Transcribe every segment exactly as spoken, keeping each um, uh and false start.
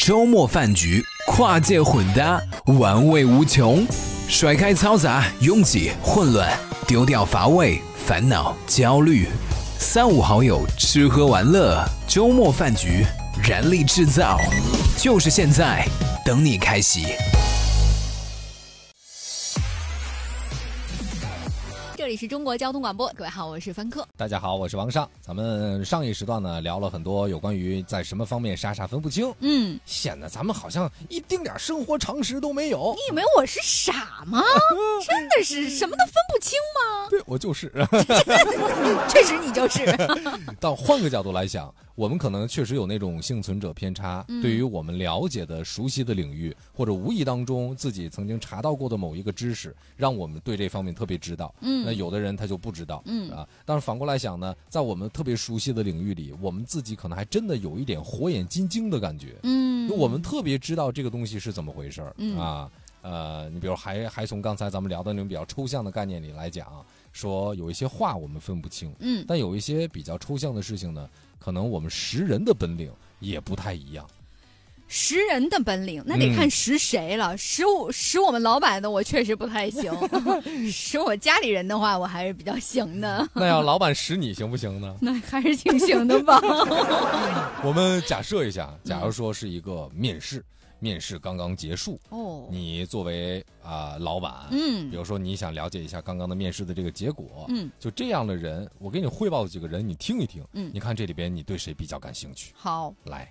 周末饭局，跨界混搭，玩味无穷。甩开嘈杂、拥挤、混乱，丢掉乏味、烦恼、焦虑。三五好友吃喝玩乐，周末饭局，燃力制造，就是现在，等你开席。 这里是中国交通广播，各位好，我是凡客。 大家好，我是王尚。咱们上一时段呢聊了很多有关于在什么方面傻傻分不清，嗯，显得咱们好像一丁点生活常识都没有。 你以为我是傻吗？真的是什么都分不清吗？ 对，我就是。 确实你就是。 但换个角度来想，我们可能确实有那种幸存者偏差，嗯、对于我们了解的、熟悉的领域，或者无意当中自己曾经查到过的某一个知识，让我们对这方面特别知道。嗯，那有的人他就不知道。嗯啊，但是反过来想呢，在我们特别熟悉的领域里，我们自己可能还真的有一点火眼金睛的感觉。嗯，我们特别知道这个东西是怎么回事儿、嗯、啊。呃，你比如还还从刚才咱们聊的那种比较抽象的概念里来讲，说有一些话我们分不清，嗯，但有一些比较抽象的事情呢，可能我们识人的本领也不太一样。 识人的本领，那得看识谁了。嗯、识我识我们老板的，我确实不太行；识我家里人的话，我还是比较行的。 那要老板识你行不行呢？ 那还是挺行的吧。 我们假设一下，假如说是一个面试。面试刚刚结束哦，你作为啊、呃、老板，嗯，比如说你想了解一下刚刚的面试的这个结果，嗯，就这样的人，我给你汇报的几个人，你听一听，嗯，你看这里边你对谁比较感兴趣？ 好， 来，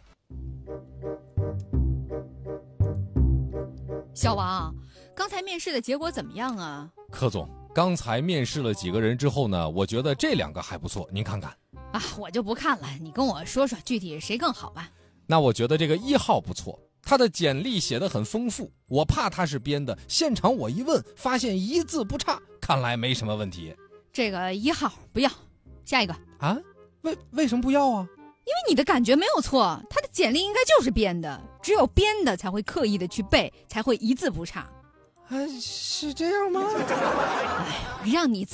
小王，刚才面试的结果怎么样啊？ 柯总，刚才面试了几个人之后呢，我觉得这两个还不错，您看看。 啊，我就不看了，你跟我说说具体谁更好吧。 那我觉得这个一号不错。他的简历写得很丰富，我怕他是编的。现场我一问，发现一字不差，看来没什么问题。 这个一号不要，下一个啊？为为什么不要啊？ 因为你的感觉没有错，他的简历应该就是编的，只有编的才会刻意的去背，才会一字不差。 啊，是这样吗？ 哎呦，让你